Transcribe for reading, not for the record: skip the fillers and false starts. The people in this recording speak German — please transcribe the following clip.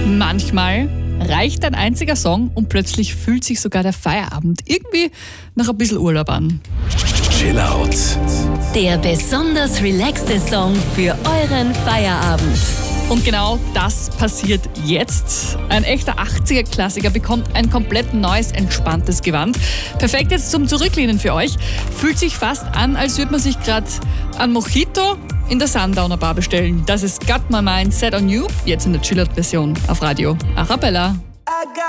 Manchmal reicht ein einziger Song und plötzlich fühlt sich sogar der Feierabend irgendwie nach ein bisschen Urlaub an. Chill Out. Der besonders relaxte Song für euren Feierabend. Und genau das passiert jetzt. Ein echter 80er-Klassiker bekommt ein komplett neues, entspanntes Gewand. Perfekt jetzt zum Zurücklehnen für euch. Fühlt sich fast an, als würde man sich gerade ein Mojito in der Sundowner Bar bestellen. Das ist Got My Mind Set on You, jetzt in der Chill-Out-Version auf Radio Arabella.